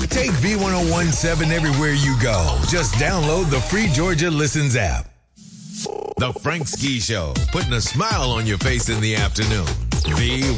Take V1017 everywhere you go. Just download the free Georgia Listens app. The Frank Ski Show, putting a smile on your face in the afternoon. V